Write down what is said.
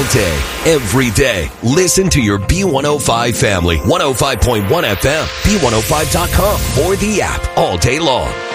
all day, every day. Listen to your B105 family. 105.1 FM, B105.com, or the app all day long.